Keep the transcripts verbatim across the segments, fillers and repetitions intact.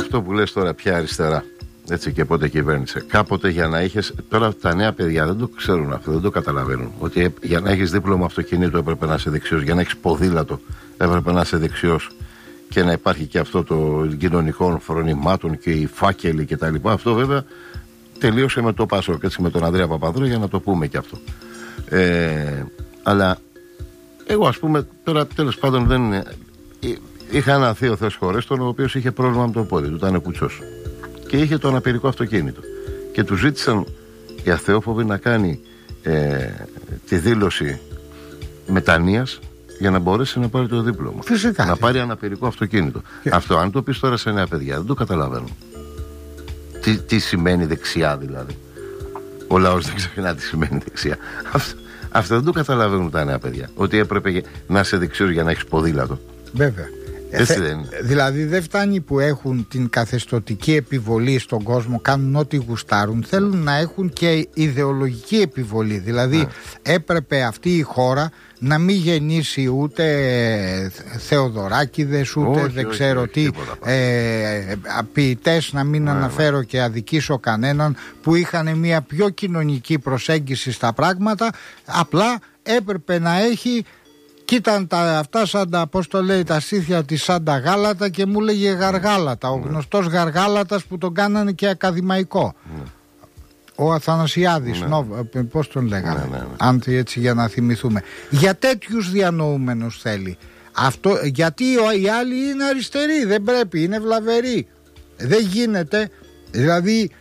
αυτό που λες τώρα, πια αριστερά. Έτσι, και πότε κυβέρνησε. Κάποτε για να είχες. Τώρα τα νέα παιδιά δεν το ξέρουν αυτό, δεν το καταλαβαίνουν. Ότι για να έχεις δίπλωμα αυτοκινήτου έπρεπε να είσαι δεξιός. Για να έχεις ποδήλατο έπρεπε να είσαι δεξιός. Και να υπάρχει και αυτό των κοινωνικών φρονημάτων και οι φάκελοι κτλ. Αυτό βέβαια τελείωσε με το Πάσοκ, έτσι, με τον Ανδρέα Παπανδρέου, για να το πούμε και αυτό. Ε, αλλά εγώ, ας πούμε, τώρα τέλος πάντων δεν είναι. Είχα ένα θείο Θεός χωρέστον, ο οποίος είχε πρόβλημα με το πόδι του, ήταν κουτσός. Και είχε το αναπηρικό αυτοκίνητο. Και του ζήτησαν οι αθεόφοβοι να κάνει ε, τη δήλωση μετανοίας για να μπορέσει να πάρει το δίπλωμα. Φυσικά. Να πάρει αναπηρικό αυτοκίνητο. Και... Αυτό, αν το πεις τώρα σε νέα παιδιά, δεν το καταλαβαίνουν. Τι, τι σημαίνει δεξιά, δηλαδή. Ο λαός δεν ξέρει τι σημαίνει δεξιά. Αυτό, αυτό δεν το καταλαβαίνουν τα νέα παιδιά. Ότι έπρεπε να είσαι δεξιός για να έχεις ποδήλατο. Βέβαια. Έτσι δεν είναι. Δηλαδή δεν φτάνει που έχουν την καθεστωτική επιβολή στον κόσμο, κάνουν ό,τι γουστάρουν, θέλουν να έχουν και ιδεολογική επιβολή. Δηλαδή ναι. έπρεπε αυτή η χώρα να μην γεννήσει ούτε Θεοδωράκηδες, ούτε όχι, δεν όχι, ξέρω όχι, τι ε, ποιητές, να μην ναι, αναφέρω ναι. και αδικήσω κανέναν, που είχαν μια πιο κοινωνική προσέγγιση στα πράγματα. Απλά έπρεπε να έχει. Κοίταν τα, αυτά σαν τα, πώς το λέει, τα στήθια της σαν τα γάλατα, και μου λέγε Γαργάλατα, ο γνωστός Γαργάλατας που τον κάνανε και ακαδημαϊκό. Mm. Ο Αθανασιάδης, mm. no, πώς τον λέγανε, mm. αν έτσι, για να θυμηθούμε. Για τέτοιους διανοούμενους θέλει. Αυτό, γιατί οι άλλοι είναι αριστεροί, δεν πρέπει, είναι βλαβεροί. Δεν γίνεται, δηλαδή...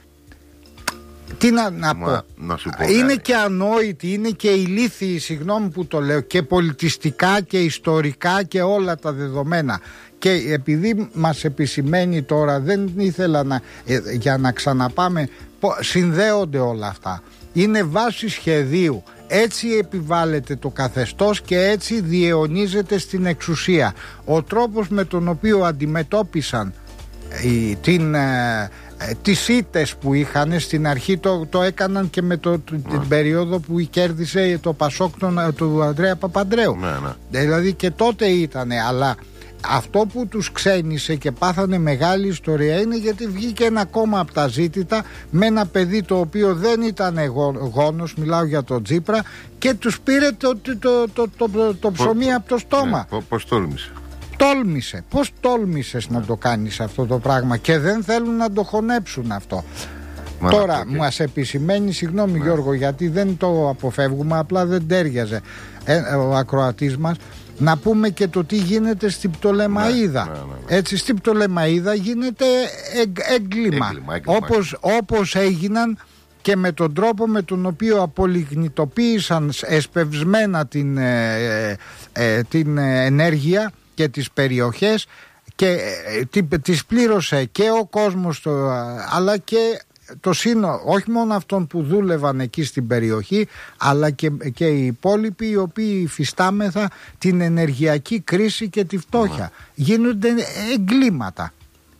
Τι να, να Μα, πω, να σου πω είναι κάτι. Και ανόητοι, είναι και ηλίθιοι, συγγνώμη που το λέω, και πολιτιστικά και ιστορικά και όλα τα δεδομένα. Και επειδή μας επισημαίνει τώρα, δεν ήθελα να, ε, για να ξαναπάμε, συνδέονται όλα αυτά. Είναι βάση σχεδίου. Έτσι επιβάλλεται το καθεστώς και έτσι διαιωνίζεται στην εξουσία. Ο τρόπος με τον οποίο αντιμετώπισαν η, την... Ε, τις ήττες που είχαν στην αρχή, το, το έκαναν και με το, το, την περίοδο που κέρδισε το Πασόκ του Ανδρέα Παπανδρέου. Ναι, ναι. Δηλαδή και τότε ήτανε, αλλά αυτό που τους ξένησε και πάθανε μεγάλη ιστορία είναι γιατί βγήκε ένα κόμμα από τα ζήτητα με ένα παιδί το οποίο δεν ήταν γόνος, μιλάω για τον Τσίπρα, και τους πήρε το, το, το, το, το, το, το ψωμί Πο, από το στόμα. Ναι, πώς τόλμησε. Τόλμησε. Πώς τόλμησες να το κάνεις αυτό το πράγμα, και δεν θέλουν να το χωνέψουν αυτό. Μα Τώρα okay. μας επισημαίνει, συγγνώμη ναι. Γιώργο, γιατί δεν το αποφεύγουμε, απλά δεν τέριαζε ε, ο ακροατής μας, να πούμε και το τι γίνεται στην Πτολεμαΐδα. Ναι, ναι, ναι. Έτσι, στην Πτολεμαΐδα γίνεται εγ, έγκλημα, έγκλημα, έγκλημα όπως, όπως έγιναν και με τον τρόπο με τον οποίο απολιγνητοποίησαν εσπευσμένα την, ε, ε, την ενέργεια και τις περιοχές, και ε, τις πλήρωσε και ο κόσμος το, αλλά και το σύνολο, όχι μόνο αυτών που δούλευαν εκεί στην περιοχή, αλλά και, και οι υπόλοιποι, οι οποίοι υφιστάμεθα την ενεργειακή κρίση και τη φτώχεια. Mm. Γίνονται εγκλήματα.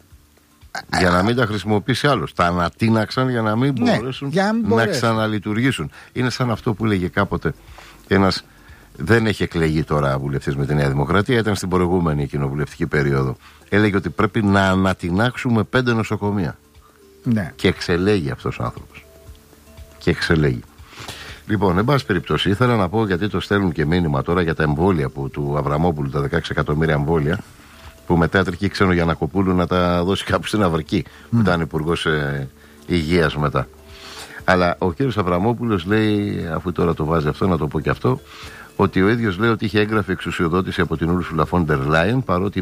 Για να μην τα χρησιμοποιήσει άλλος. Τα ανατείναξαν για να μην ναι, μπορέσουν να, να ξαναλειτουργήσουν. Είναι σαν αυτό που λέγε κάποτε ένας. Δεν έχει εκλεγεί τώρα βουλευτής με τη Νέα Δημοκρατία, ήταν στην προηγούμενη κοινοβουλευτική περίοδο. Έλεγε ότι πρέπει να ανατινάξουμε πέντε νοσοκομεία. Ναι. Και εξελέγει αυτός ο άνθρωπος. Και εξελέγει. Λοιπόν, εν πάση περιπτώσει, ήθελα να πω, γιατί το στέλνουν και μήνυμα τώρα για τα εμβόλια που, του Αβραμόπουλου, τα δεκαέξι εκατομμύρια εμβόλια, που μετά έτρεχε ξένο Γιαννακοπούλου να τα δώσει κάπου στην Αυρική, mm. που ήταν υπουργός ε, υγείας μετά. Αλλά ο κύριος Αβραμόπουλος λέει, αφού τώρα το βάζει αυτό, να το πω και αυτό, ότι ο ίδιος λέει ότι είχε έγγραφη εξουσιοδότηση από την Ursula von der Leyen, παρότι